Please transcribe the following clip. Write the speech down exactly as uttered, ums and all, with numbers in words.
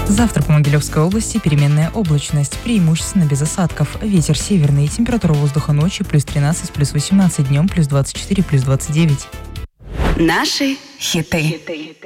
Завтра по Могилевской области переменная облачность, преимущественно без осадков. Ветер северный, температура воздуха ночью плюс тринадцать, плюс восемнадцать, днем плюс двадцать четыре, плюс двадцать девять. Наши хиты.